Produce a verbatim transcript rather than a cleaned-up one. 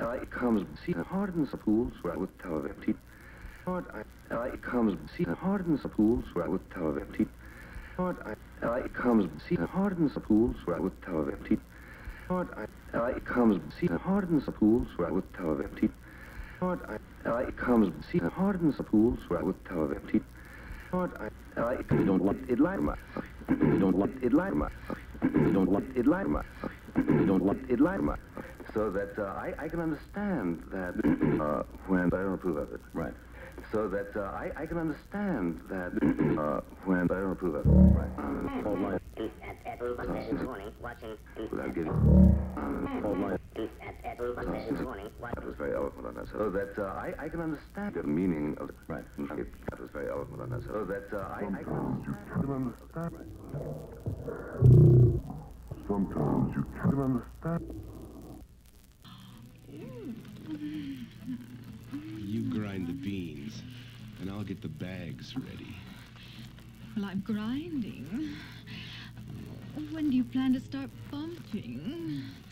uh, it comes see hardens the pools where with television. Uh, it comes see hardens the pools where with television. Uh, it comes see hardens the pools where with television. Uh, it comes see hardens the pools where with television. Uh, it comes see hardens the pools where with television. Uh, you don't want it like my. You don't want it like my. You don't want it like my. You don't want it like my. So that uh, I, I can understand that uh, when I don't approve of it. Right. So that uh, I, I can understand that uh, when I don't approve of it. Right. Um, all my at at this morning watching without getting all my at at this morning that watching was very eloquent on that. So that uh, I, I can understand the meaning of it. Right. That was very eloquent on that. So that uh, I, I can understand. Sometimes you can't understand. You grind the beans, and I'll get the bags ready. Well, I'm grinding. When do you plan to start bumping?